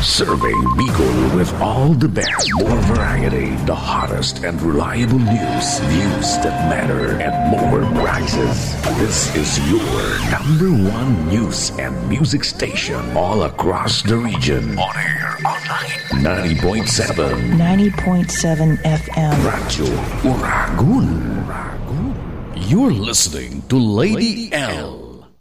Serving Bicol with all the best, more variety, the hottest and reliable news. News that matter and more prizes. This is your #1 news and music station all across the region. On air, online. 90.7. 90.7 FM. Radyo Uragun. You're listening to Lady L.